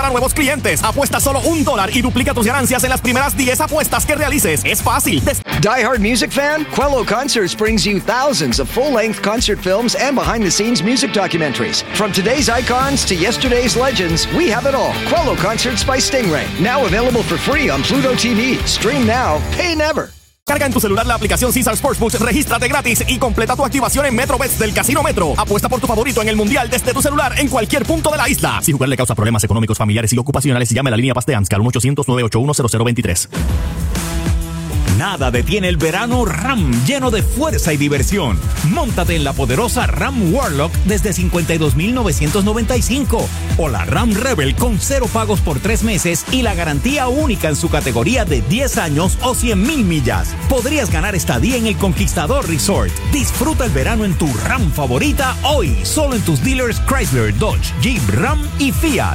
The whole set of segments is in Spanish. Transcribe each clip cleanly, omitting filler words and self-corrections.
Para nuevos clientes, apuesta solo $1 y duplica tus ganancias en las primeras 10 apuestas que realices. Es fácil. Die Hard music fan? Quello Concerts brings you thousands of full-length concert films and behind-the-scenes music documentaries. From today's icons to yesterday's legends, we have it all. Quello Concerts by Stingray. Now available for free on Pluto TV. Stream now, pay never. Carga en tu celular la aplicación Caesar Sportsbooks, regístrate gratis y completa tu activación en MetroBets del Casino Metro. Apuesta por tu favorito en el Mundial desde tu celular en cualquier punto de la isla. Si jugar le causa problemas económicos, familiares y ocupacionales, llame a la línea Paz de AMSCA al 1-800-981-0023. Nada detiene el verano RAM, lleno de fuerza y diversión. Móntate en la poderosa RAM Warlock desde $52,995 o la RAM Rebel con 0 pagos por 3 meses y la garantía única en su categoría de 10 años o 100,000 millas. Podrías ganar estadía en el Conquistador Resort. Disfruta el verano en tu RAM favorita hoy, solo en tus dealers Chrysler, Dodge, Jeep, Ram y Fiat.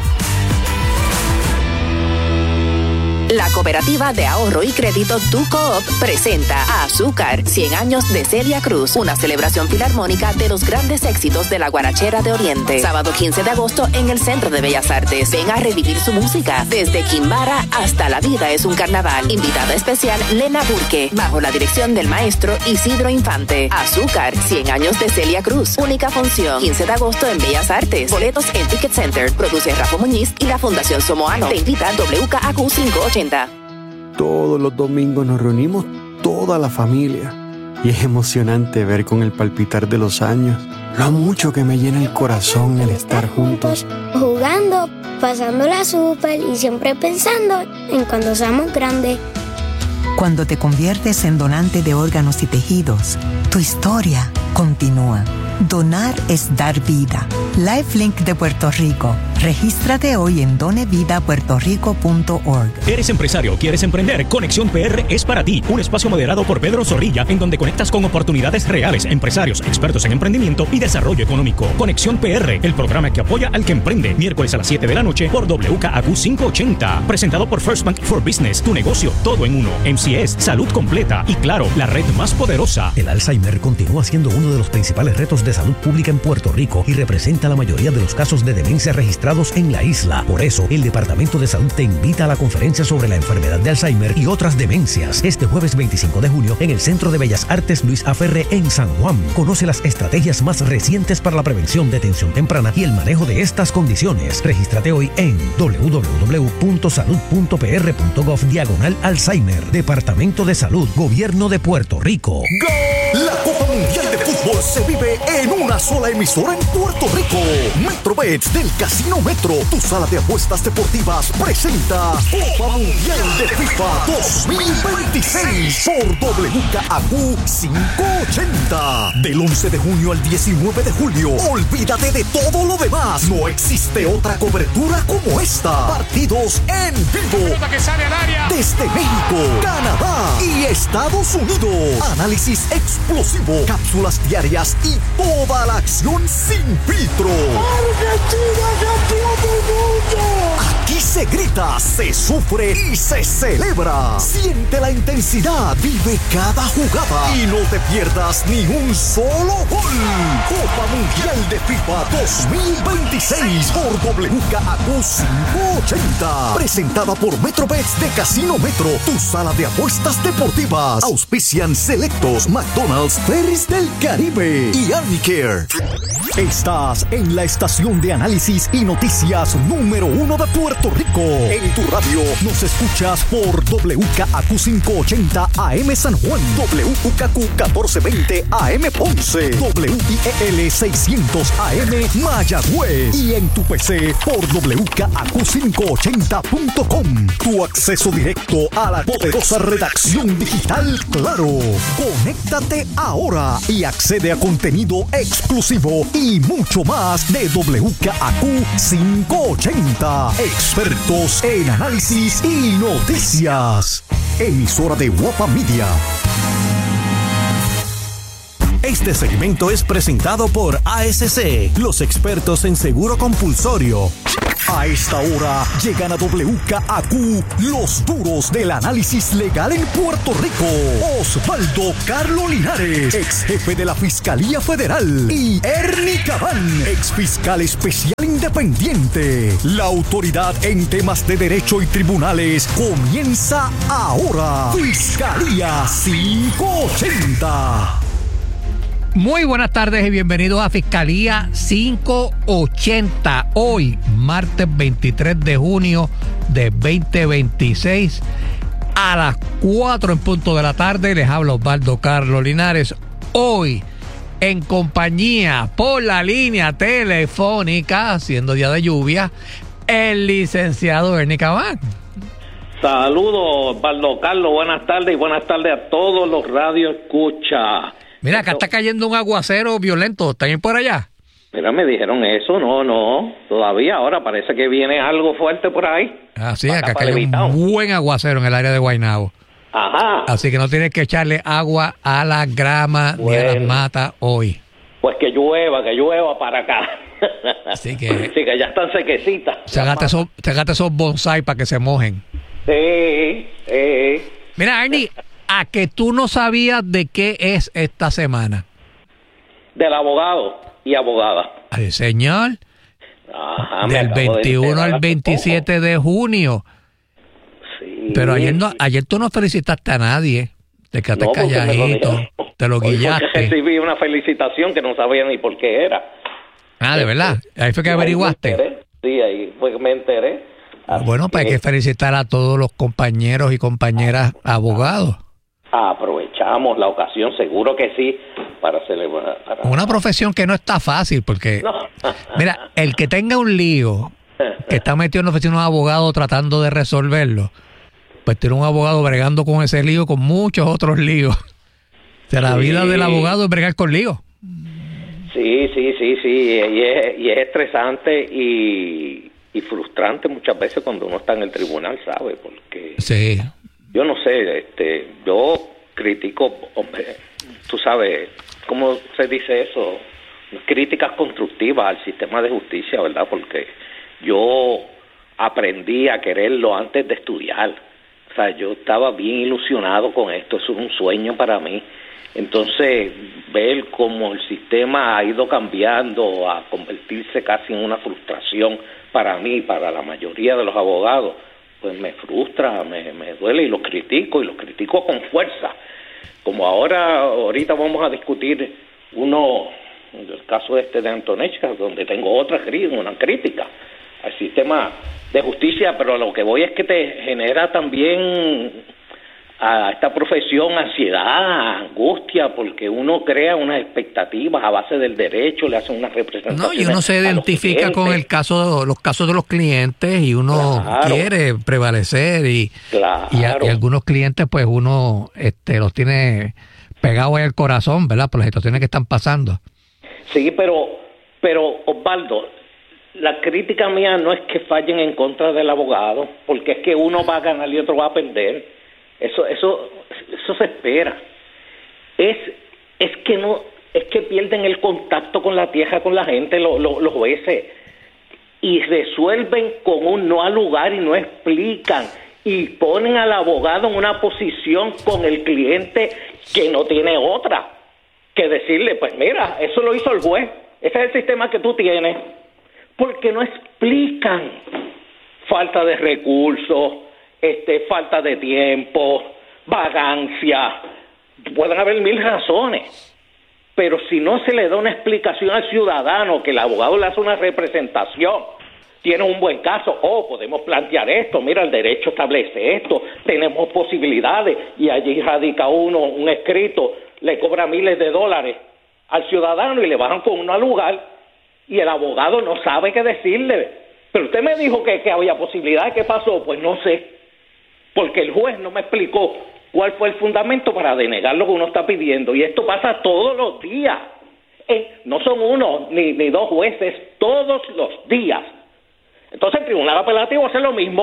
La Cooperativa de Ahorro y Crédito Tu Coop presenta a Azúcar, 100 años de Celia Cruz, una celebración filarmónica de los grandes éxitos de la guarachera de Oriente. Sábado 15 de agosto en el Centro de Bellas Artes. Ven a revivir su música, desde Quimbara hasta La Vida es un Carnaval. Invitada especial Lena Burke, bajo la dirección del maestro Isidro Infante. Azúcar, 100 años de Celia Cruz, única función, 15 de agosto en Bellas Artes. Boletos en Ticket Center. Produce Rafa Muñiz y la Fundación Somoano. Te invita WKAQ 580. Todos los domingos nos reunimos toda la familia y es emocionante ver con el palpitar de los años lo mucho que me llena el corazón el estar juntos, jugando, pasándola súper y siempre pensando en cuando seamos grandes. Cuando te conviertes en donante de órganos y tejidos, tu historia continúa. Donar es dar vida. LifeLink de Puerto Rico. Regístrate hoy en donevidapuertorico.org. ¿Eres empresario o quieres emprender? Conexión PR es para ti. Un espacio moderado por Pedro Zorrilla en donde conectas con oportunidades reales, empresarios, expertos en emprendimiento y desarrollo económico. Conexión PR, el programa que apoya al que emprende. Miércoles a las 7 de la noche por WKAQ 580. Presentado por First Bank for Business. Tu negocio, todo en uno. MCS, salud completa y claro, la red más poderosa. El Alzheimer continúa siendo uno de los principales retos de salud pública en Puerto Rico y representa la mayoría de los casos de demencia registrados en la isla. Por eso, el Departamento de Salud te invita a la conferencia sobre la enfermedad de Alzheimer y otras demencias este jueves 25 de junio en el Centro de Bellas Artes Luis Aferre en San Juan. Conoce las estrategias más recientes para la prevención, detención temprana y el manejo de estas condiciones. Regístrate hoy en www.salud.pr.gov/Alzheimer. Departamento de Salud, Gobierno de Puerto Rico. La Copa Mundial de Fútbol se vive en una sola emisora en Puerto Rico. MetroBets del Casino Metro, tu sala de apuestas deportivas, presenta Copa Mundial de FIFA 2026 por WKAQ 580. Del 11 de junio al 19 de julio. Olvídate de todo lo demás. No existe otra cobertura como esta. Partidos en vivo. Desde México, Canadá y Estados Unidos. Análisis explosivo, cápsulas diarias y toda la acción sin filtro. ¡Argentina, campeón del mundo! Aquí se grita, se sufre y se celebra. Siente la intensidad, vive cada jugada y no te pierdas ni un solo gol. Copa Mundial de FIFA 2026 por WKAQ 580. Presentada por MetroBets de Casino Metro, tu sala de apuestas deportivas. Auspician Selectos, McDonald's, Ferris del Caribe y Armicare. Estás en la estación de análisis y noticias número 1 de Puerto Rico. En tu radio nos escuchas por WKAQ 580 AM San Juan, WKAQ 1420 AM Ponce, WIEL 600 AM Mayagüez y en tu PC por WKAQ580.com. Tu acceso directo a la poderosa redacción digital Claro. Conéctate ahora y accede a contenido exclusivo y mucho más de WKAQ 580. Expertos en análisis y noticias. Emisora de Guapa Media. Este segmento es presentado por ASC, los expertos en seguro compulsorio. A esta hora llegan a WKAQ los duros del análisis legal en Puerto Rico. Osvaldo Carlos Linares, ex jefe de la Fiscalía Federal, y Ernie Cabán, ex fiscal especial independiente. La autoridad en temas de derecho y tribunales comienza ahora. Fiscalía 580. Muy buenas tardes y bienvenidos a Fiscalía 580. Hoy, martes 23 de junio de 2026, a las 4 en punto de la tarde, les habla Osvaldo Carlos Linares. Hoy, en compañía, por la línea telefónica, siendo día de lluvia, el licenciado Ernie Cabán. Saludos, Osvaldo Carlos, buenas tardes y buenas tardes a todos los radioescuchas. Mira, acá está cayendo un aguacero violento. ¿Está bien por allá? Mira, me dijeron eso. No. Todavía ahora parece que viene algo fuerte por ahí. Así es, acá cae un buen aguacero en el área de Guaynabo. Ajá. Así que no tienes que echarle agua a la grama ni a las matas hoy. Pues que llueva para acá. Así que... Sí, que ya están sequecitas. Sácate esos bonsai para que se mojen. Sí. Mira, Ernie... ¿A que tú no sabías de qué es esta semana? Del abogado y abogada. Ay, señor. Ajá, del 21 al 27 de junio. Sí. Pero ayer tú no felicitaste a nadie. Te quedaste calladito. Te lo guillaste. Recibí una felicitación que no sabía ni por qué era. Ah, ¿de verdad? Ahí fue que averiguaste. Sí, ahí fue que me enteré. Bueno, pues hay que felicitar a todos los compañeros y compañeras abogados. Aprovechamos la ocasión, seguro que sí, para celebrar. Una profesión que no está fácil, porque, mira, el que tenga un lío, que está metido en la oficina de un abogado tratando de resolverlo, pues tiene un abogado bregando con ese lío, con muchos otros líos. O sea, la vida del abogado es bregar con líos. Sí, y es estresante y frustrante muchas veces cuando uno está en el tribunal, ¿sabe? Porque... Sí. Yo no sé, yo critico, hombre, tú sabes, ¿cómo se dice eso? Críticas constructivas al sistema de justicia, ¿verdad? Porque yo aprendí a quererlo antes de estudiar. O sea, yo estaba bien ilusionado con esto, eso es un sueño para mí. Entonces, ver cómo el sistema ha ido cambiando a convertirse casi en una frustración para mí, para la mayoría de los abogados, pues me frustra, me duele y los critico con fuerza. Como ahorita vamos a discutir el caso de Antonechka, donde tengo una crítica al sistema de justicia, pero lo que voy es que te genera también a esta profesión ansiedad, angustia, porque uno crea unas expectativas a base del derecho, le hacen una representación. No, y uno se identifica con los casos de los clientes y uno quiere prevalecer y algunos clientes pues uno los tiene pegados ahí al corazón, ¿verdad? Por las situaciones que están pasando. Sí, pero Osvaldo, la crítica mía no es que fallen en contra del abogado, porque es que uno va a ganar y otro va a perder. Eso se espera. Es que pierden el contacto con la tierra, con la gente, los jueces, y resuelven con un no al lugar y no explican, y ponen al abogado en una posición con el cliente que no tiene otra que decirle, pues mira, eso lo hizo el juez, ese es el sistema que tú tienes, porque no explican. Falta de recursos, falta de tiempo, vagancia, pueden haber 1000 razones, pero si no se le da una explicación al ciudadano, que el abogado le hace una representación, tiene un buen caso, podemos plantear esto, mira, el derecho establece esto, tenemos posibilidades, y allí radica un escrito, le cobra miles de dólares al ciudadano y le bajan con uno al lugar, y el abogado no sabe qué decirle. Pero usted me dijo que había posibilidades, ¿qué pasó? Pues no sé, porque el juez no me explicó cuál fue el fundamento para denegar lo que uno está pidiendo, y esto pasa todos los días. No son uno ni dos jueces, todos los días. Entonces el tribunal apelativo hace lo mismo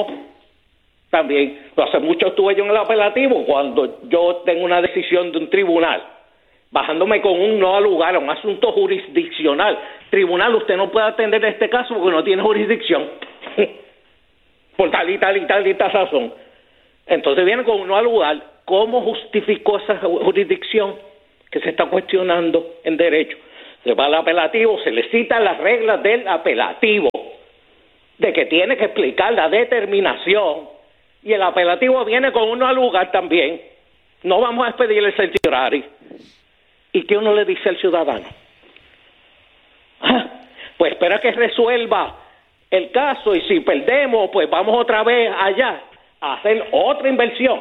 también. Hace mucho estuve yo en el apelativo. Cuando yo tengo una decisión de un tribunal bajándome con un no al lugar a un asunto jurisdiccional. Tribunal, usted no puede atender este caso porque no tiene jurisdicción. Por tal y tal y tal y tal razón. Entonces viene con un no al lugar. ¿Cómo justificó esa jurisdicción que se está cuestionando en derecho? Se va al apelativo, se le citan las reglas del apelativo, de que tiene que explicar la determinación, y el apelativo viene con uno al lugar también. No vamos a expedir el certiorari. ¿Y qué uno le dice al ciudadano? Pues espera que resuelva el caso, y si perdemos, pues vamos otra vez allá a hacer otra inversión.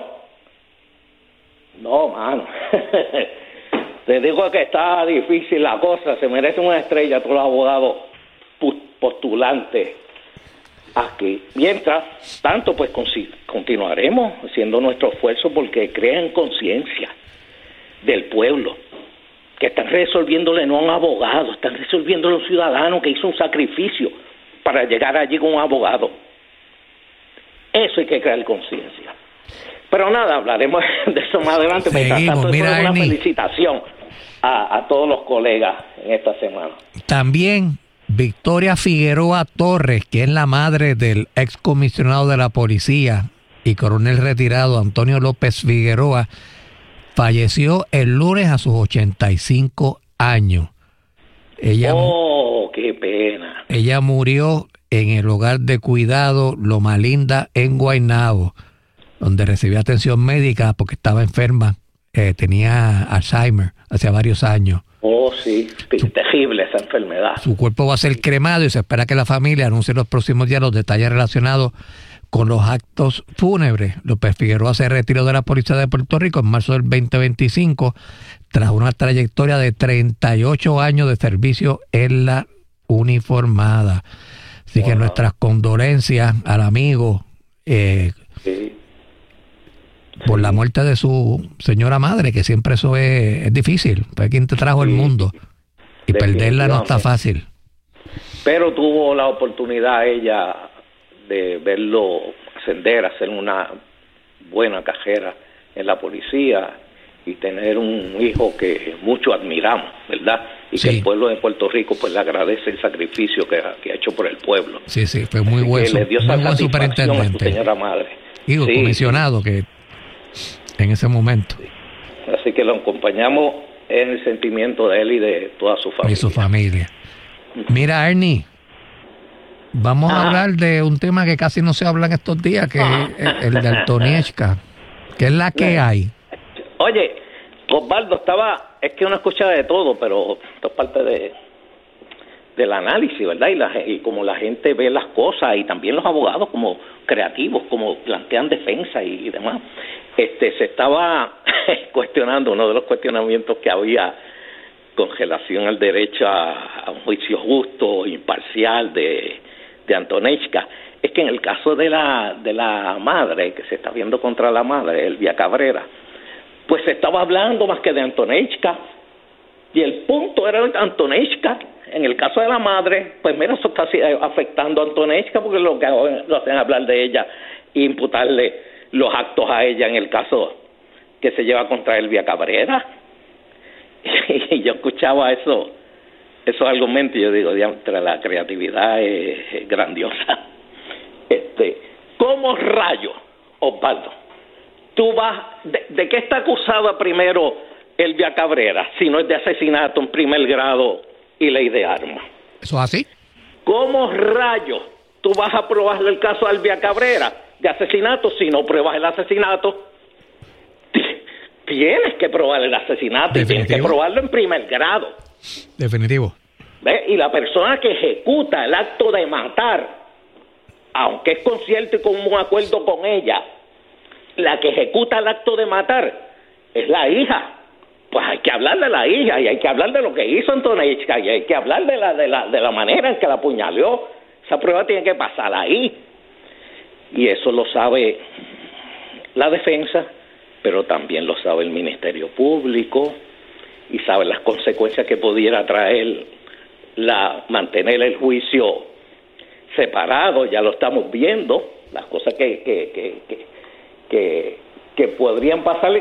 No, mano. Te digo que está difícil la cosa, se merece una estrella todos los abogados postulantes aquí. Mientras tanto, pues continuaremos haciendo nuestro esfuerzo porque crean conciencia del pueblo, que están resolviéndole no a un abogado, están resolviéndole a un ciudadano que hizo un sacrificio para llegar allí con un abogado. Eso hay que crear conciencia. Pero nada, hablaremos de eso más adelante. Seguimos, mira, una felicitación a todos los colegas en esta semana. También Victoria Figueroa Torres, que es la madre del excomisionado de la policía y coronel retirado Antonio López Figueroa, falleció el lunes a sus 85 años. ¡Qué pena! Ella murió en el hogar de cuidado Loma Linda en Guaynabo, donde recibía atención médica porque estaba enferma, tenía Alzheimer hace varios años. Sí, terrible esa enfermedad. Su cuerpo va a ser cremado y se espera que la familia anuncie en los próximos días los detalles relacionados con los actos fúnebres. López Figueroa se retiró de la Policía de Puerto Rico en marzo del 2025 tras una trayectoria de 38 años de servicio en la uniformada. Así que nuestras condolencias al amigo por la muerte de su señora madre, que siempre eso es difícil. Fue quien te trajo el mundo y perderla no está fácil. Pero tuvo la oportunidad ella de verlo ascender, hacer una buena carrera en la policía y tener un hijo que mucho admiramos, ¿verdad? Y que el pueblo de Puerto Rico pues le agradece el sacrificio que ha hecho por el pueblo. Sí, fue muy bueno. Le dio esa satisfacción a su señora madre. Digo, comisionado que en ese momento. Así que lo acompañamos en el sentimiento de él y de toda su familia. Y su familia. Mira, Ernie, vamos a hablar de un tema que casi no se habla en estos días, que es el de Antonieshka, que es la que hay. Oye, Osvaldo, es que uno escucha de todo, pero esto es parte del análisis, ¿verdad? Y como la gente ve las cosas, y también los abogados como creativos, como plantean defensa y demás. Se estaba cuestionando, uno de los cuestionamientos que había con relación al derecho a un juicio justo, imparcial de Antonieshka, es que en el caso de la madre, que se está viendo contra la madre, Elvia Cabrera, pues se estaba hablando más que de Antonieshka, y el punto era de Antonieshka. En el caso de la madre, pues mira, eso está afectando a Antonieshka, porque lo hacen hablar de ella e imputarle los actos a ella en el caso que se lleva contra Elvia Cabrera. Y yo escuchaba esos argumentos y yo digo, la creatividad es grandiosa. ¿Cómo rayo, Osvaldo, tú vas, de qué está acusada primero Elvia Cabrera, si no es de asesinato en primer grado y ley de armas? ¿Eso es así? ¿Cómo rayo tú vas a probarle el caso a Elvia Cabrera de asesinato si no pruebas el asesinato? Tienes que probar el asesinato. ¿Definitivo? Y tienes que probarlo en primer grado. Definitivo. ¿Ves? Y la persona que ejecuta el acto de matar, aunque es concierto y con un acuerdo con ella, la que ejecuta el acto de matar es la hija. Pues hay que hablar de la hija, y hay que hablar de lo que hizo Antonieshka, y hay que hablar de la manera en que la apuñaló. Esa prueba tiene que pasar ahí. Y eso lo sabe la defensa, pero también lo sabe el Ministerio Público, y sabe las consecuencias que pudiera traer mantener el juicio separado. Ya lo estamos viendo, las cosas que podrían pasarle, que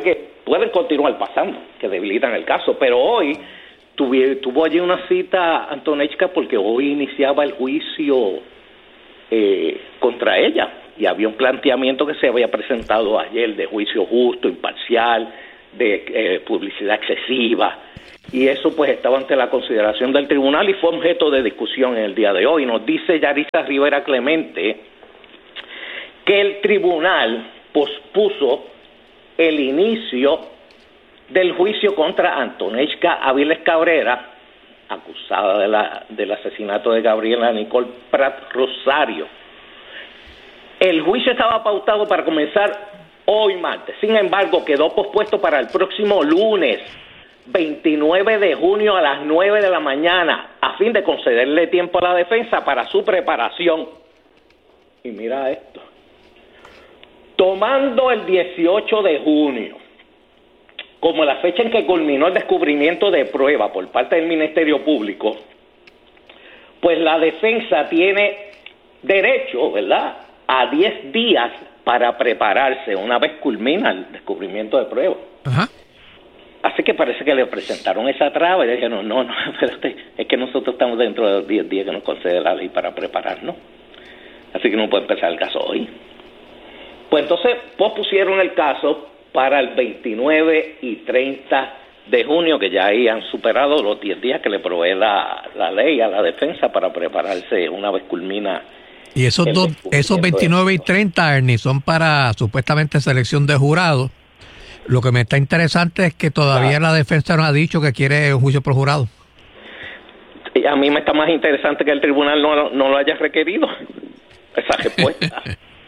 pueden continuar pasando, que debilitan el caso, pero hoy tuvo allí una cita Antonechka porque hoy iniciaba el juicio contra ella, y había un planteamiento que se había presentado ayer de juicio justo, imparcial, de publicidad excesiva, y eso pues estaba ante la consideración del tribunal y fue objeto de discusión en el día de hoy. Nos dice Yarisa Rivera Clemente que el tribunal pospuso el inicio del juicio contra Antonechka Aviles Cabrera, acusada del asesinato de Gabriela Nicole Prat Rosario. El juicio estaba pautado para comenzar hoy martes, sin embargo quedó pospuesto para el próximo lunes 29 de junio a las 9 de la mañana, a fin de concederle tiempo a la defensa para su preparación. Y mira esto, tomando el 18 de junio como la fecha en que culminó el descubrimiento de prueba por parte del Ministerio Público, pues la defensa tiene derecho, ¿verdad?, a 10 días para prepararse una vez culmina el descubrimiento de prueba. Ajá. Así que parece que le presentaron esa traba y le dijeron, no, espérate, es que nosotros estamos dentro de los 10 días que nos concede la ley para prepararnos. Así que no puede empezar el caso hoy. Pues entonces pospusieron el caso para el 29 y 30 de junio, que ya ahí han superado los 10 días que le provee la ley a la defensa para prepararse una vez culmina. Y esos 29 y 30, Ernie, son para supuestamente selección de jurado. Lo que me está interesante es que todavía la defensa no ha dicho que quiere un juicio por jurado. Y a mí me está más interesante que el tribunal no lo haya requerido, esa respuesta.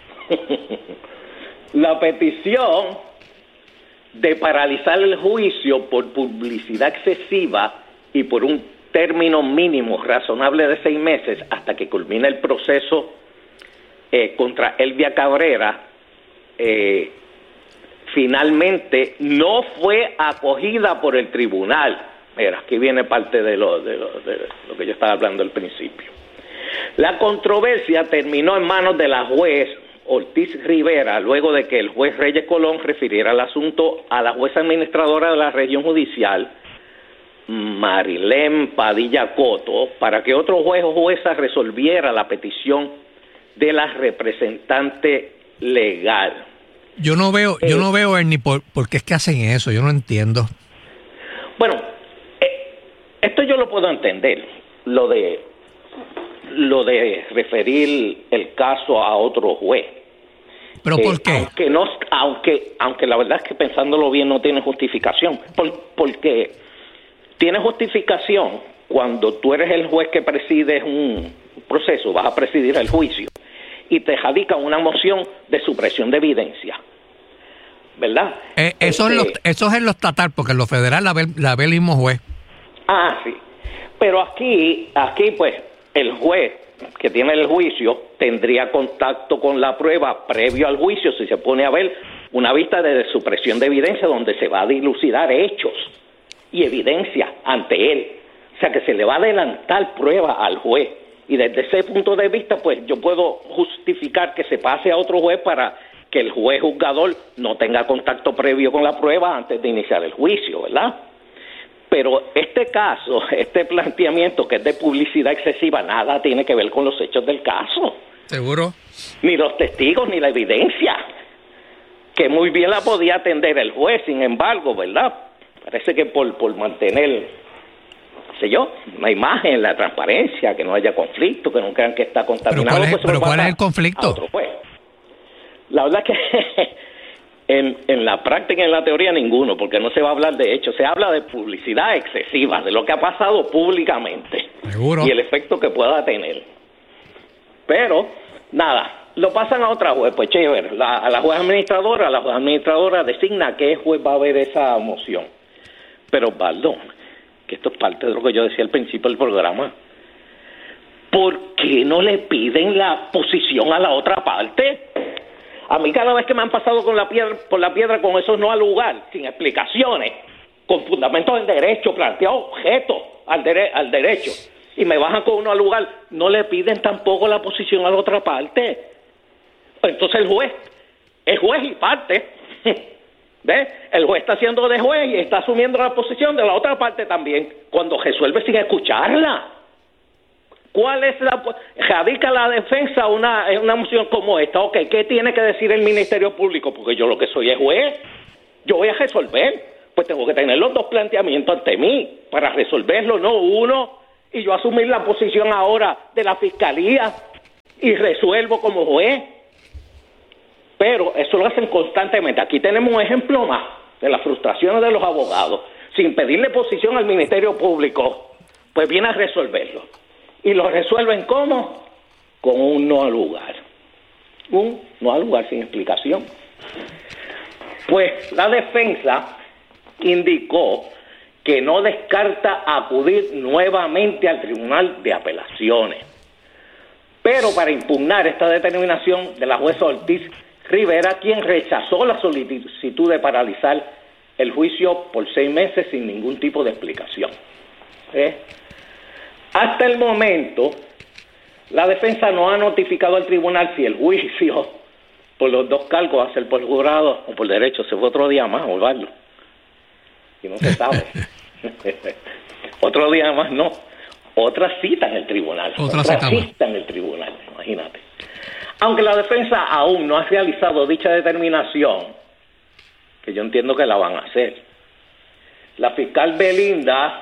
La petición de paralizar el juicio por publicidad excesiva y por un término mínimo razonable de 6 meses hasta que culmine el proceso contra Elvia Cabrera, finalmente no fue acogida por el tribunal. Mira, aquí viene parte de lo que yo estaba hablando al principio. La controversia terminó en manos de la juez Ortiz Rivera, luego de que el juez Reyes Colón refiriera el asunto a la jueza administradora de la región judicial, Marilén Padilla Coto, para que otro juez o jueza resolviera la petición de la representante legal. Yo no veo, Ernie, por qué es que hacen eso, yo no entiendo. Bueno, esto yo lo puedo entender, lo de referir el caso a otro juez. ¿Pero por qué? Aunque la verdad es que pensándolo bien no tiene justificación. Porque tiene justificación cuando tú eres el juez que presides un proceso, vas a presidir el juicio, y te radican una moción de supresión de evidencia, ¿verdad? Eso es en lo estatal, porque en lo federal la ve el mismo juez. Ah, sí. Pero aquí pues el juez que tiene el juicio tendría contacto con la prueba previo al juicio si se pone a ver una vista de supresión de evidencia donde se va a dilucidar hechos y evidencia ante él. O sea que se le va a adelantar prueba al juez. Y desde ese punto de vista, pues yo puedo justificar que se pase a otro juez para que el juez juzgador no tenga contacto previo con la prueba antes de iniciar el juicio, ¿verdad? Pero este caso, este planteamiento que es de publicidad excesiva, nada tiene que ver con los hechos del caso. ¿Seguro? Ni los testigos, ni la evidencia, que muy bien la podía atender el juez, sin embargo, ¿verdad? Parece que por mantener, sé yo, una imagen, la transparencia, que no haya conflicto, que no crean que está contaminado. ¿Pero cuál es el conflicto? La verdad que en la práctica y en la teoría ninguno, porque no se va a hablar de hechos, se habla de publicidad excesiva, de lo que ha pasado públicamente. Seguro. Y el efecto que pueda tener. Pero, nada, lo pasan a otra juez, pues chévere, a la juez administradora designa qué juez va a ver esa moción. Pero, Osvaldo, que esto es parte de lo que yo decía al principio del programa, ¿por qué no le piden la posición a la otra parte? A mí cada vez que me han pasado por la piedra con esos no al lugar, sin explicaciones, con fundamentos del derecho, planteado objetos al derecho, y me bajan con uno al lugar, no le piden tampoco la posición a la otra parte. Entonces el juez es juez y parte, ¿Ves? El juez está haciendo de juez y está asumiendo la posición de la otra parte también, cuando resuelve sin escucharla. ¿Cuál es radica la defensa una moción como esta? Ok, ¿qué tiene que decir el Ministerio Público? Porque yo lo que soy es juez, yo voy a resolver, pues tengo que tener los dos planteamientos ante mí para resolverlo, no uno, y yo asumir la posición ahora de la Fiscalía y resuelvo como juez. Pero eso lo hacen constantemente. Aquí tenemos un ejemplo más de las frustraciones de los abogados. Sin pedirle posición al Ministerio Público, pues viene a resolverlo. ¿Y lo resuelven cómo? Con un no al lugar. Un no al lugar sin explicación. Pues la defensa indicó que no descarta acudir nuevamente al Tribunal de Apelaciones. Pero para impugnar esta determinación de la jueza Ortiz Rivera, quien rechazó la solicitud de paralizar el juicio por 6 meses sin ningún tipo de explicación. Hasta el momento, la defensa no ha notificado al tribunal si el juicio por los 2 cargos a ser por jurado o por derecho se fue otro día más, Osvaldo. Y no se sabe. Otro día más no. Otra cita en el tribunal. Otra cita en el tribunal, imagínate. Aunque la defensa aún no ha realizado dicha determinación, que yo entiendo que la van a hacer, la fiscal Belinda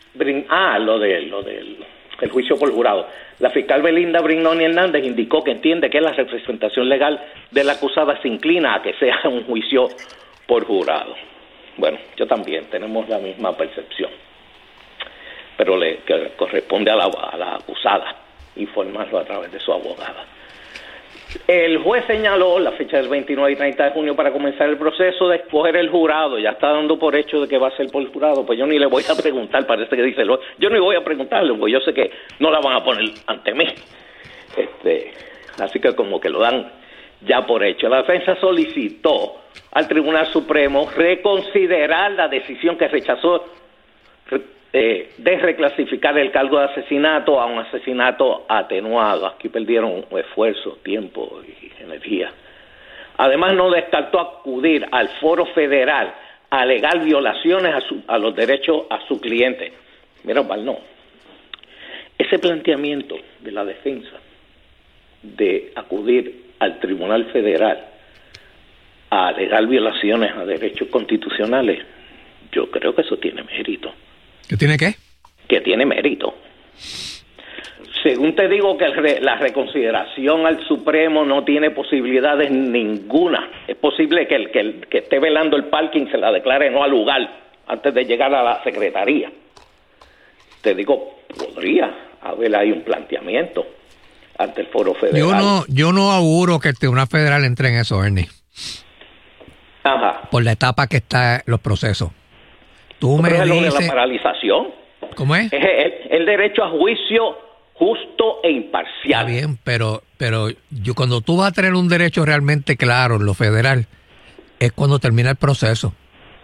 el juicio por jurado. La fiscal Belinda Brignoni Hernández indicó que entiende que la representación legal de la acusada se inclina a que sea un juicio por jurado. Bueno, yo también, tenemos la misma percepción, pero que corresponde a la acusada informarlo a través de su abogada. El juez señaló la fecha del 29 y 30 de junio para comenzar el proceso de escoger el jurado. Ya está dando por hecho de que va a ser por jurado. Pues yo ni le voy a preguntar, parece que dice el juez. Yo ni voy a preguntarle, porque yo sé que no la van a poner ante mí. Así que como que lo dan ya por hecho. La defensa solicitó al Tribunal Supremo reconsiderar la decisión que rechazó de reclasificar el cargo de asesinato a un asesinato atenuado. Aquí perdieron esfuerzo, tiempo y energía. Además, no descartó acudir al foro federal a alegar violaciones a los derechos a su cliente. Mira, Osvaldo, ese planteamiento de la defensa de acudir al Tribunal Federal a alegar violaciones a derechos constitucionales, yo creo que eso tiene mérito. ¿Qué tiene qué? Que tiene mérito. Según te digo que la reconsideración al Supremo no tiene posibilidades ninguna. Es posible que el que esté velando el parking se la declare no al lugar antes de llegar a la Secretaría. Te digo, podría haber ahí un planteamiento ante el Foro Federal. Yo no auguro que el Tribunal Federal entre en eso, Ernie. Ajá. Por la etapa que está los procesos. Tú me dices... Lo de la paralización. ¿Cómo es? Es el derecho a juicio justo e imparcial. Está bien, pero yo cuando tú vas a tener un derecho realmente claro en lo federal, es cuando termina el proceso.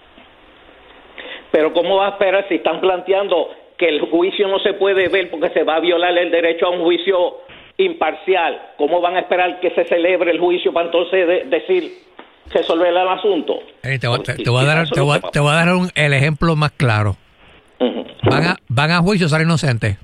Pero ¿cómo va a esperar si están planteando que el juicio no se puede ver porque se va a violar el derecho a un juicio imparcial? ¿Cómo van a esperar que se celebre el juicio para entonces decir... resolver el asunto? Te voy a dar el ejemplo más claro. Uh-huh. Van a juicio, salen inocentes.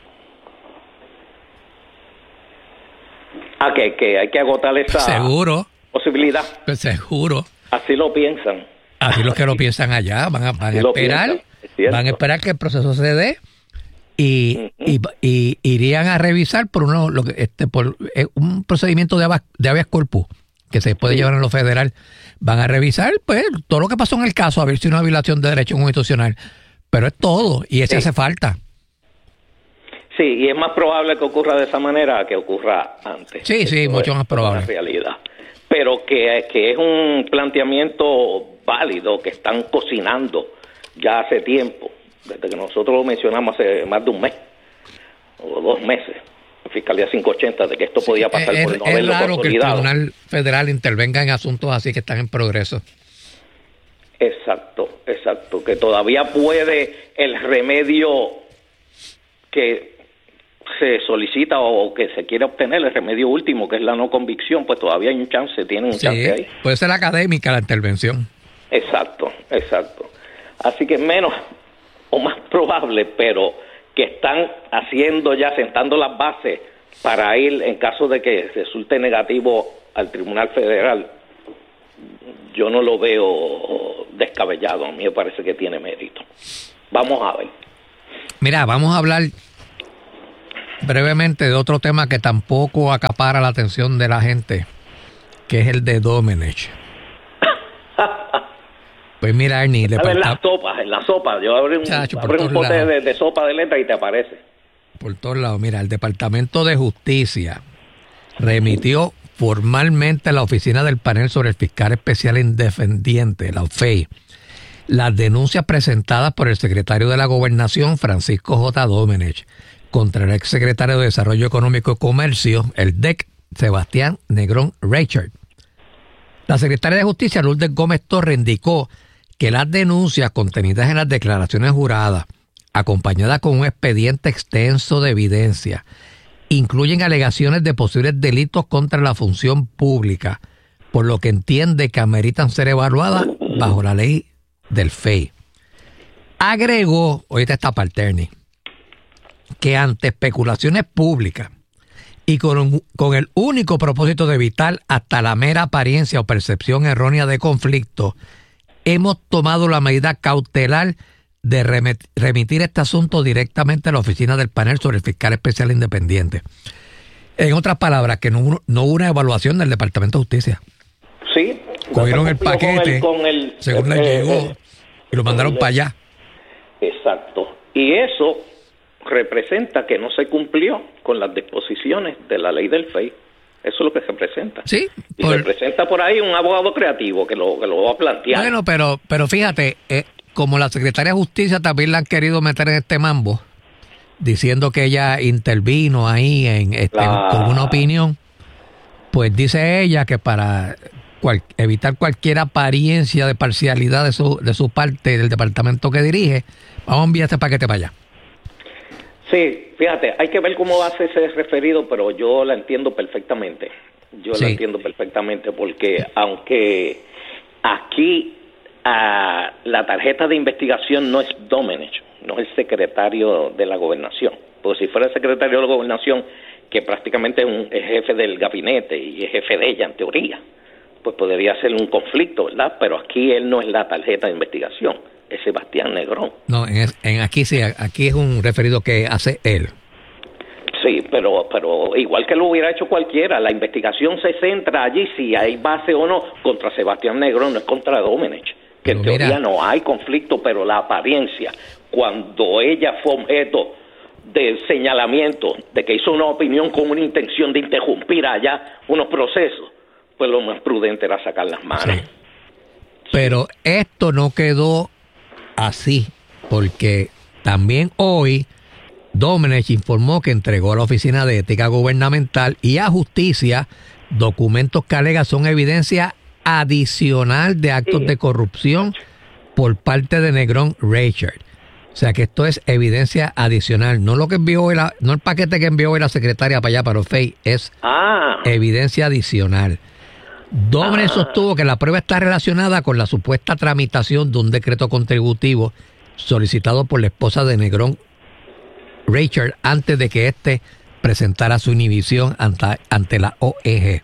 Que hay que agotar esa posibilidad. Pues seguro. Así lo piensan. Así los que lo piensan allá van a esperar. Van a esperar que el proceso se dé y irían a revisar por un procedimiento de habeas corpus que se puede llevar en lo federal. Van a revisar pues todo lo que pasó en el caso, a ver si hay una violación de derecho constitucional. Pero es todo, y ese hace falta. Sí, y es más probable que ocurra de esa manera que ocurra antes. Sí, mucho más probable. Es una realidad. Pero que es un planteamiento válido que están cocinando ya hace tiempo, desde que nosotros lo mencionamos hace más de un mes o 2 meses. Fiscalía 580 de que esto podía pasar por no haberlo consolidado. Es raro que el Tribunal Federal intervenga en asuntos así que están en progreso. Exacto, que todavía puede el remedio que se solicita o que se quiere obtener, el remedio último, que es la no convicción, pues todavía hay un chance, tienen un chance ahí. Puede ser académica la intervención. Exacto. Así que menos o más probable, pero que están haciendo ya, sentando las bases para ir, en caso de que resulte negativo al Tribunal Federal, yo no lo veo descabellado. A mí me parece que tiene mérito. Vamos a ver. Mira, vamos a hablar brevemente de otro tema que tampoco acapara la atención de la gente, que es el de Domenech. Pues mira, Ernie, en la sopa, yo abro un pote de sopa de letra y te aparece. Por todos lados. Mira, el Departamento de Justicia remitió formalmente a la Oficina del Panel sobre el Fiscal Especial Independiente, la OFEI, las denuncias presentadas por el secretario de la Gobernación, Francisco J. Domenech, contra el exsecretario de Desarrollo Económico y Comercio, el DEC, Sebastián Negrón Reichert. La secretaria de Justicia, Lourdes Gómez Torres, indicó que las denuncias contenidas en las declaraciones juradas, acompañadas con un expediente extenso de evidencia, incluyen alegaciones de posibles delitos contra la función pública, por lo que entiende que ameritan ser evaluadas bajo la ley del FEI. Agregó, oíste esta parte, Ernie, que ante especulaciones públicas y con el único propósito de evitar hasta la mera apariencia o percepción errónea de conflicto, hemos tomado la medida cautelar de remitir este asunto directamente a la Oficina del Panel sobre el Fiscal Especial Independiente. En otras palabras, que no hubo una evaluación del Departamento de Justicia. Sí. Cogieron el paquete, según les llegó, y lo mandaron para allá. Exacto. Y eso representa que no se cumplió con las disposiciones de la ley del FEI. Eso es lo que representa. Sí. Y representa por ahí un abogado creativo que lo va a plantear. Bueno, pero fíjate, como la Secretaria de Justicia también la han querido meter en este mambo, diciendo que ella intervino ahí con una opinión, pues dice ella que para evitar cualquier apariencia de parcialidad de su parte del departamento que dirige, vamos a enviar este paquete para allá. Sí, fíjate, hay que ver cómo hace ese referido, pero yo la entiendo perfectamente. La entiendo perfectamente porque aunque aquí la tarjeta de investigación no es Domenech, no es el secretario de la Gobernación, porque si fuera el secretario de la Gobernación, que prácticamente es jefe del gabinete y es jefe de ella en teoría, pues podría ser un conflicto, ¿verdad? Pero aquí él no es la tarjeta de investigación, es Sebastián Negrón. No, aquí es un referido que hace él. Sí, pero igual que lo hubiera hecho cualquiera, la investigación se centra allí si hay base o no contra Sebastián Negrón, no es contra Domenech, que en teoría no hay conflicto, pero la apariencia, cuando ella fue objeto del señalamiento de que hizo una opinión con una intención de interrumpir allá unos procesos, pues lo más prudente era sacar las manos. Sí. Pero esto no quedó así, porque también hoy Domenech informó que entregó a la Oficina de Ética Gubernamental y a Justicia documentos que alega son evidencia adicional de actos de corrupción por parte de Negrón Reichert. O sea que esto es evidencia adicional, no lo que envió no el paquete que envió hoy la secretaria para allá, para OFEI, es evidencia adicional. Domenech sostuvo que la prueba está relacionada con la supuesta tramitación de un decreto contributivo solicitado por la esposa de Negrón Reichert antes de que éste presentara su inhibición ante la OEG.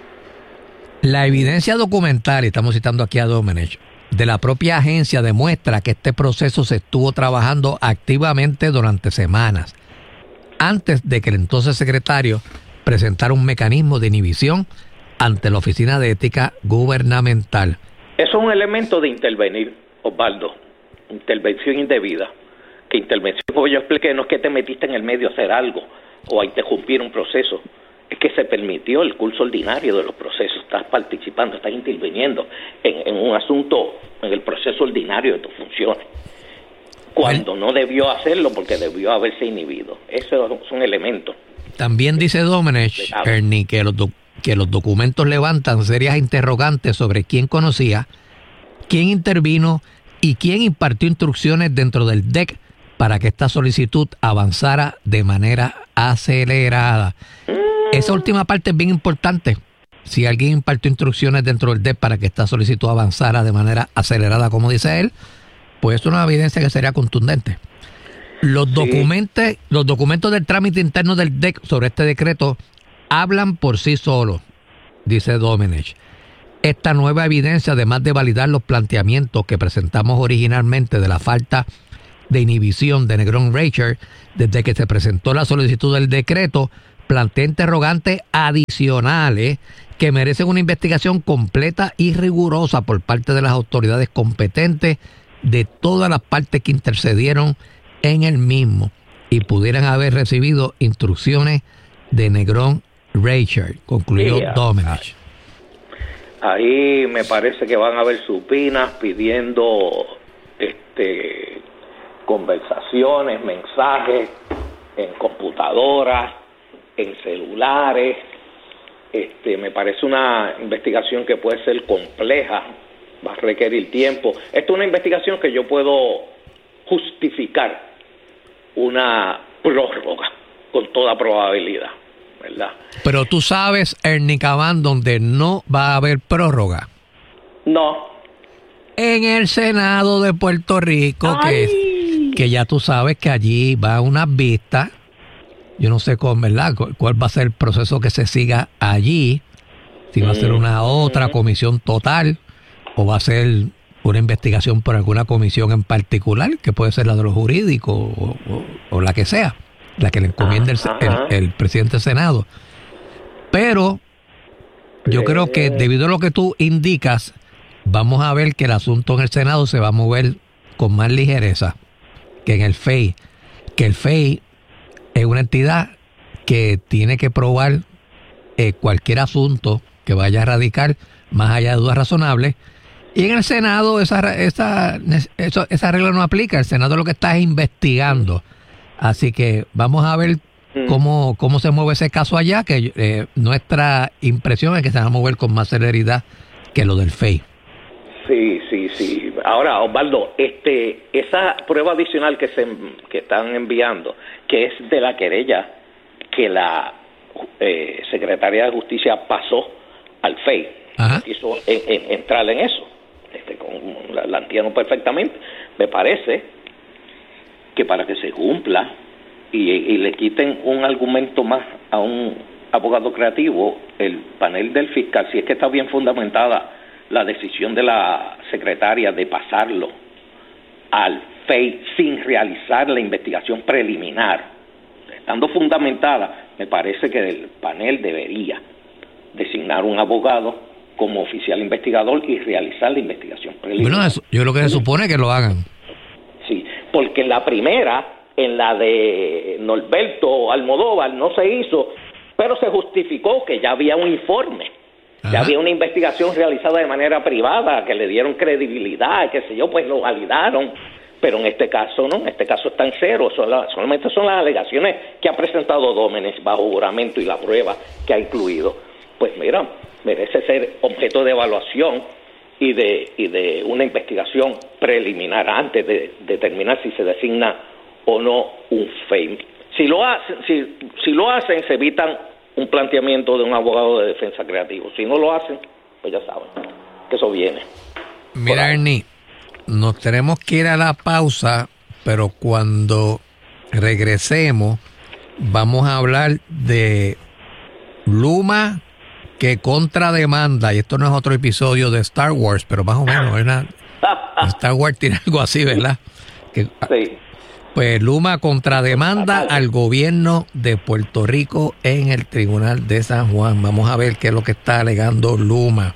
La evidencia documental, y estamos citando aquí a Domenech, de la propia agencia demuestra que este proceso se estuvo trabajando activamente durante semanas, antes de que el entonces secretario presentara un mecanismo de inhibición ante la Oficina de Ética Gubernamental. Eso es un elemento de intervenir, Osvaldo, intervención indebida. Que intervención, como yo expliqué, no es que te metiste en el medio a hacer algo o a interrumpir un proceso, es que se permitió el curso ordinario de los procesos, estás participando, estás interviniendo en un asunto, en el proceso ordinario de tus funciones, cuando no debió hacerlo porque debió haberse inhibido. Esos son elementos. También dice Domenech, Ernie, que los documentos levantan serias interrogantes sobre quién conocía, quién intervino y quién impartió instrucciones dentro del DEC para que esta solicitud avanzara de manera acelerada. Esa última parte es bien importante. si alguien impartió instrucciones dentro del DEP para que esta solicitud avanzara de manera acelerada, como dice él, pues es una evidencia que sería contundente. Los documentos del trámite interno del DEC sobre este decreto hablan por sí solos, dice Domenech. Esta nueva evidencia, además de validar los planteamientos que presentamos originalmente de la falta de inhibición de Negrón Rachel desde que se presentó la solicitud del decreto, plantea interrogantes adicionales que merecen una investigación completa y rigurosa por parte de las autoridades competentes de todas las partes que intercedieron en el mismo y pudieran haber recibido instrucciones de Negrón Rachel, concluyó Domenech. Ahí me parece que van a haber supinas pidiendo conversaciones, mensajes en computadoras, en celulares. Me parece una investigación que puede ser compleja, va a requerir tiempo. Esto es una investigación que yo puedo justificar una prórroga con toda probabilidad, ¿verdad? Pero tú sabes, Ernie Cabán, donde no va a haber prórroga. No. En el Senado de Puerto Rico, que ya tú sabes que allí va una vista. Yo no sé ¿verdad? Cuál va a ser el proceso que se siga allí, si va a ser una otra comisión total o va a ser una investigación por alguna comisión en particular, que puede ser la de los jurídicos o la que sea, la que le encomienda el presidente del Senado. Pero yo creo que debido a lo que tú indicas, vamos a ver que el asunto en el Senado se va a mover con más ligereza que en el FEI, que el FEI es una entidad que tiene que probar cualquier asunto que vaya a radicar más allá de dudas razonables, y en el Senado esa regla no aplica. El Senado lo que está es investigando, así que vamos a ver cómo se mueve ese caso allá, que nuestra impresión es que se va a mover con más celeridad que lo del FEI. Sí. Ahora, Osvaldo, esa prueba adicional que están enviando, que es de la querella que la Secretaría de Justicia pasó al FEI, quiso entrar en eso, la entiendo perfectamente. Me parece que para que se cumpla y le quiten un argumento más a un abogado creativo, el panel del fiscal, si es que está bien fundamentada la decisión de la secretaria de pasarlo al FEI sin realizar la investigación preliminar, estando fundamentada, me parece que el panel debería designar un abogado como oficial investigador y realizar la investigación preliminar. Bueno, yo creo que se supone que lo hagan. Sí, porque en la primera, en la de Norberto Almodóvar, no se hizo, pero se justificó que ya había un informe. Ya había una investigación realizada de manera privada, que le dieron credibilidad, qué sé yo, pues lo validaron. Pero en este caso no, en este caso está en cero. Solamente son las alegaciones que ha presentado Domenech bajo juramento y la prueba que ha incluido. Pues mira, merece ser objeto de evaluación y de una investigación preliminar antes de determinar si se designa o no un FEI. Si lo hacen, se evitan un planteamiento de un abogado de defensa creativo. Si no lo hacen, pues ya saben que eso viene. Mira, Ernie, nos tenemos que ir a la pausa, pero cuando regresemos vamos a hablar de Luma que contrademanda, y esto no es otro episodio de Star Wars, pero más o menos, ¿verdad? Star Wars tiene algo así, ¿verdad? Sí. Pues Luma contrademanda al gobierno de Puerto Rico en el Tribunal de San Juan. Vamos a ver qué es lo que está alegando Luma.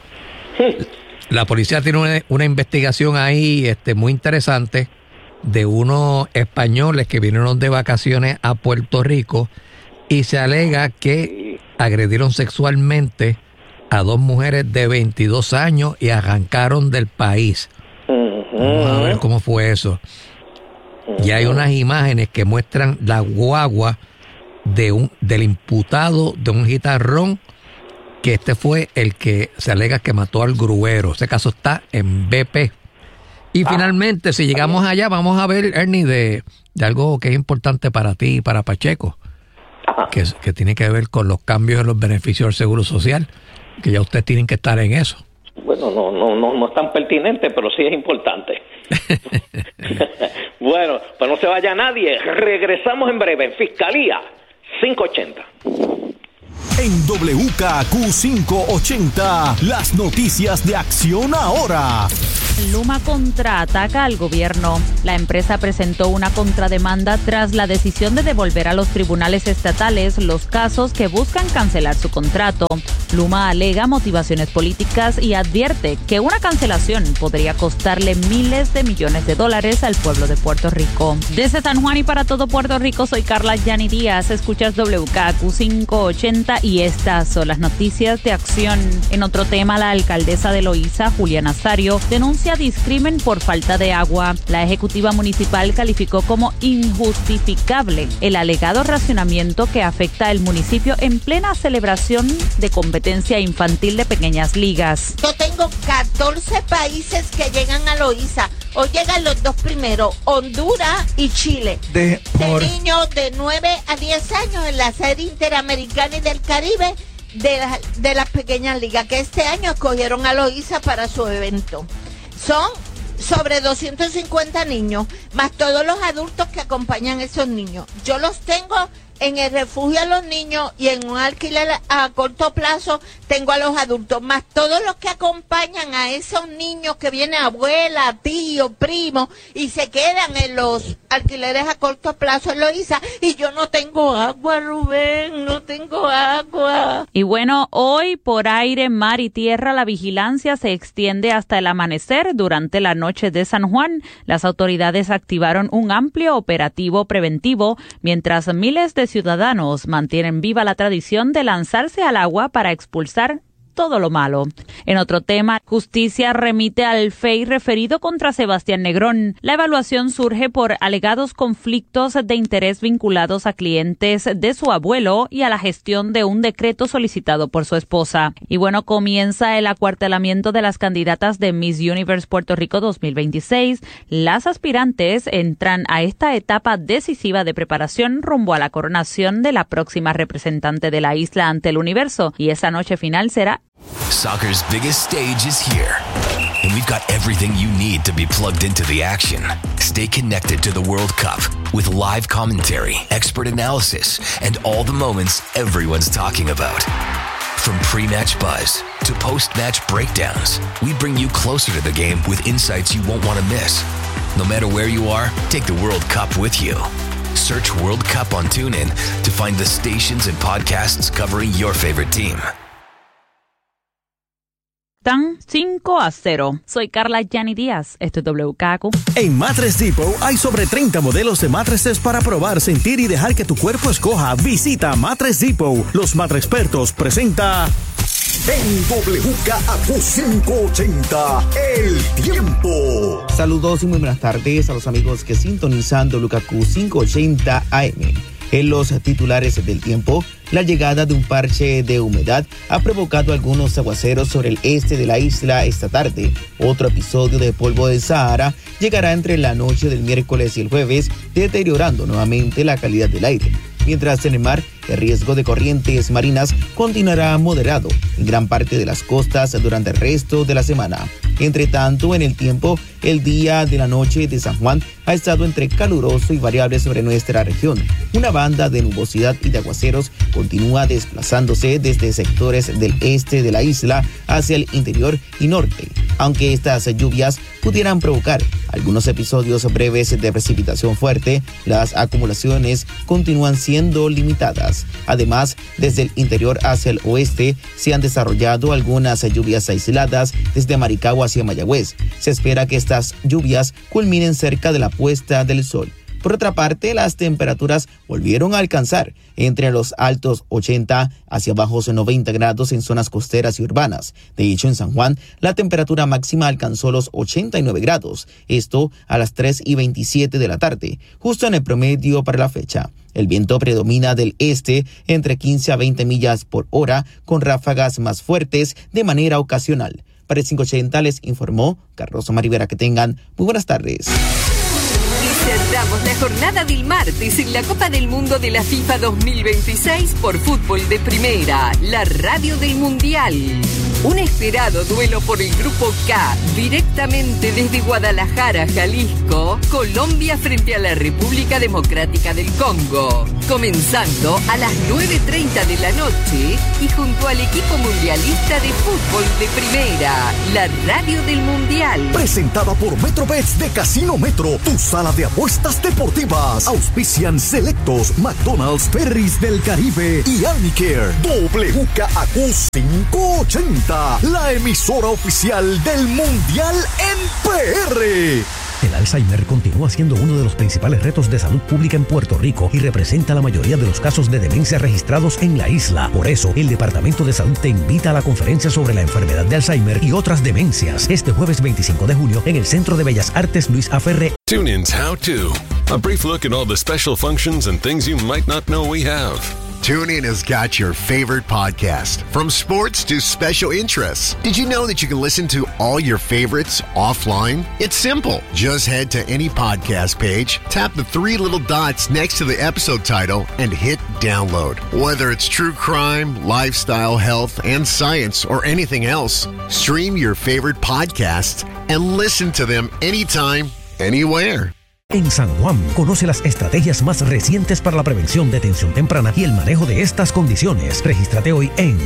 La policía tiene una investigación ahí muy interesante de unos españoles que vinieron de vacaciones a Puerto Rico y se alega que agredieron sexualmente a dos mujeres de 22 años y arrancaron del país. Vamos a ver cómo fue eso. Y hay unas imágenes que muestran la guagua del imputado de un gitarrón, que fue el que se alega que mató al gruero. Ese caso está en BP. Y finalmente, si llegamos allá, vamos a ver, Ernie, de algo que es importante para ti y para Pacheco, que tiene que ver con los cambios en los beneficios del Seguro Social. Que ya ustedes tienen que estar en eso. Bueno, no es tan pertinente, pero sí es importante. Bueno, pues no se vaya nadie. Regresamos en breve en Fiscalía 580. En WKQ 580, las noticias de Acción Ahora. Luma contraataca al gobierno. La empresa presentó una contrademanda tras la decisión de devolver a los tribunales estatales los casos que buscan cancelar su contrato. Luma alega motivaciones políticas y advierte que una cancelación podría costarle miles de millones de dólares al pueblo de Puerto Rico. Desde San Juan y para todo Puerto Rico, soy Carla Yani Díaz. Escuchas WKQ 580 y estas son las noticias de Acción. En otro tema, la alcaldesa de Loíza, Julia Nazario, denuncia discrimen por falta de agua. La ejecutiva municipal calificó como injustificable el alegado racionamiento que afecta al municipio en plena celebración de competencia infantil de pequeñas ligas. Yo tengo 14 países que llegan a Loíza. Hoy llegan los dos primeros, Honduras y Chile. De niños de 9 a 10 años en la serie interamericana y del Caribe de las pequeñas ligas, que este año escogieron a Loíza para su evento. Son sobre 250 niños, más todos los adultos que acompañan a esos niños. Yo los tengo en el refugio a los niños y en un alquiler a corto plazo tengo a los adultos, más todos los que acompañan a esos niños que vienen abuela, tío, primo y se quedan en los alquileres a corto plazo en Loíza. Y yo no tengo agua, Rubén, no tengo agua. Y bueno, hoy por aire, mar y tierra la vigilancia se extiende hasta el amanecer. Durante la noche de San Juan, las autoridades activaron un amplio operativo preventivo, mientras miles de ciudadanos mantienen viva la tradición de lanzarse al agua para expulsar todo lo malo. En otro tema, justicia remite al FEI referido contra Sebastián Negrón. La evaluación surge por alegados conflictos de interés vinculados a clientes de su abuelo y a la gestión de un decreto solicitado por su esposa. Y bueno, comienza el acuartelamiento de las candidatas de Miss Universe Puerto Rico 2026. Las aspirantes entran a esta etapa decisiva de preparación rumbo a la coronación de la próxima representante de la isla ante el universo. Y esa noche final será Soccer's biggest stage is here, and we've got everything you need to be plugged into the action. Stay connected to the World Cup with live commentary, expert analysis, and all the moments everyone's talking about. From pre-match buzz to post-match breakdowns, we bring you closer to the game with insights you won't want to miss. No matter where you are, take the World Cup with you. Search World Cup on TuneIn to find the stations and podcasts covering your favorite team. 5-0. Soy Carla Yani Díaz. Esto es WKQ. En Mattress Depot hay sobre 30 modelos de mattresses para probar, sentir y dejar que tu cuerpo escoja. Visita Mattress Depot. Los Mattrexpertos presenta en WKQ 580, El Tiempo. Saludos y muy buenas tardes a los amigos que sintonizan WKQ 580 AM. En los titulares del tiempo, la llegada de un parche de humedad ha provocado algunos aguaceros sobre el este de la isla esta tarde. Otro episodio de polvo del Sahara llegará entre la noche del miércoles y el jueves, deteriorando nuevamente la calidad del aire. Mientras en el mar, el riesgo de corrientes marinas continuará moderado en gran parte de las costas durante el resto de la semana. Entre tanto, en el tiempo, el día de la noche de San Juan ha estado entre caluroso y variable sobre nuestra región. Una banda de nubosidad y de aguaceros continúa desplazándose desde sectores del este de la isla hacia el interior y norte, aunque estas lluvias pudieran provocar algunos episodios breves de precipitación fuerte, las acumulaciones continúan siendo limitadas. Además, desde el interior hacia el oeste se han desarrollado algunas lluvias aisladas desde Maricao hacia Mayagüez. Se espera que estas lluvias culminen cerca de la puesta del sol. Por otra parte, las temperaturas volvieron a alcanzar entre los altos 80 hacia bajos 90 grados en zonas costeras y urbanas. De hecho, en San Juan, la temperatura máxima alcanzó los 89 grados, esto a las 3:27 de la tarde, justo en el promedio para la fecha. El viento predomina del este entre 15 a 20 millas por hora, con ráfagas más fuertes de manera ocasional. Para el 580 les informó Carlos Omar Rivera. Que tengan muy buenas tardes. Y cerramos la jornada del martes en la Copa del Mundo de la FIFA 2026 por Fútbol de Primera, la radio del Mundial. Un esperado duelo por el Grupo K, directamente desde Guadalajara, Jalisco, Colombia frente a la República Democrática del Congo. Comenzando a las 9:30 de la noche y junto al equipo mundialista de Fútbol de Primera, la radio del Mundial. Presentada por MetroBets de Casino Metro, tu sala de apuestas deportivas. Auspician Selectos, McDonald's, Ferris del Caribe y Arnicare. WKAQ 580, la emisora oficial del Mundial en PR. El Alzheimer continúa siendo uno de los principales retos de salud pública en Puerto Rico y representa la mayoría de los casos de demencia registrados en la isla. Por eso, el Departamento de Salud te invita a la conferencia sobre la enfermedad de Alzheimer y otras demencias este jueves 25 de junio en el Centro de Bellas Artes Luis A. Ferré. TuneIn's How To. A brief look at all the special functions and things you might not know we have. TuneIn has got your favorite podcast, from sports to special interests. Did you know that you can listen to all your favorites offline? It's simple. Just head to any podcast page, tap the three little dots next to the episode title, and hit download. Whether it's true crime, lifestyle, health, and science, or anything else, stream your favorite podcasts and listen to them anytime, anywhere. En San Juan, conoce las estrategias más recientes para la prevención, detención temprana y el manejo de estas condiciones. Regístrate hoy en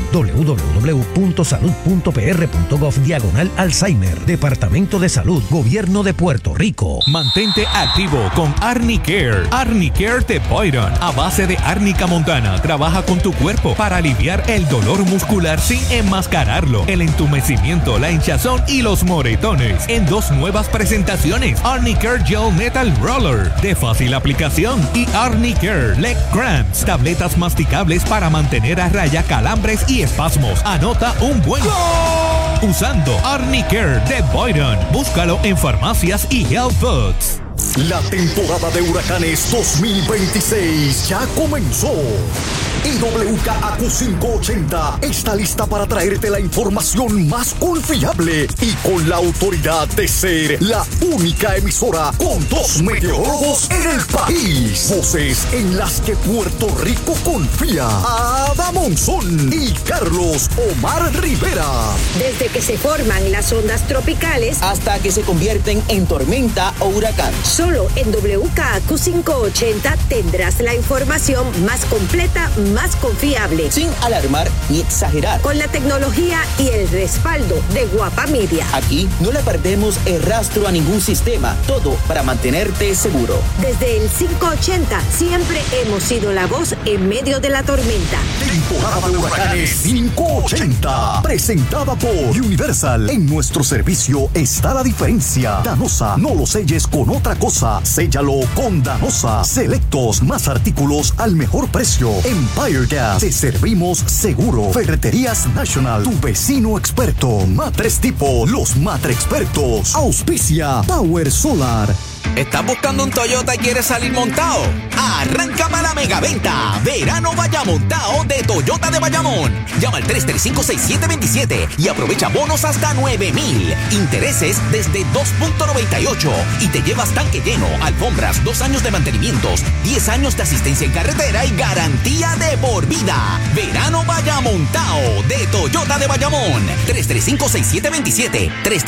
www.salud.pr.gov/Alzheimer. Departamento de Salud, Gobierno de Puerto Rico. Mantente activo con Arnicare. Arnicare de Boyron, a base de árnica montana. Trabaja con tu cuerpo para aliviar el dolor muscular sin enmascararlo, el entumecimiento, la hinchazón y los moretones. En 2 nuevas presentaciones: Arnicare Gel Metal Roller, de fácil aplicación, y Arnicare Leg Cramps, tabletas masticables para mantener a raya calambres y espasmos. Anota un buen ¡gol! Usando Arnicare de Boyron. Búscalo en farmacias y health foods. La temporada de huracanes 2026 ya comenzó. Y WKAQ 580 está lista para traerte la información más confiable y con la autoridad de ser la única emisora con 2 meteorólogos en el país. Voces en las que Puerto Rico confía. Ada Monzón y Carlos Omar Rivera. Desde que se forman las ondas tropicales hasta que se convierten en tormenta o huracán. Solo en WKAQ 580 tendrás la información más completa, más confiable, sin alarmar ni exagerar, con la tecnología y el respaldo de Guapa Media. Aquí no le perdemos el rastro a ningún sistema, todo para mantenerte seguro. Desde el 580 siempre hemos sido la voz en medio de la tormenta. Temporada de huracanes 580, presentada por Universal. En nuestro servicio está la diferencia. Danosa, no lo selles con otra cosa, séllalo con Danosa. Selectos, más artículos al mejor precio. Empire Gas, te servimos seguro. Ferreterías National, tu vecino experto. Matres Tipo, los Matre Expertos. Auspicia Power Solar. ¿Estás buscando un Toyota y quieres salir montado? ¡Arráncame a la megaventa! Verano Vaya Montado de Toyota de Bayamón. Llama al 335-6727 y aprovecha bonos hasta 9,000. Intereses desde 2.98 y te llevas tanque lleno, alfombras, 2 años de mantenimientos, 10 años de asistencia en carretera y garantía de por vida. Verano Vaya Montado de Toyota de Bayamón. 335-6727.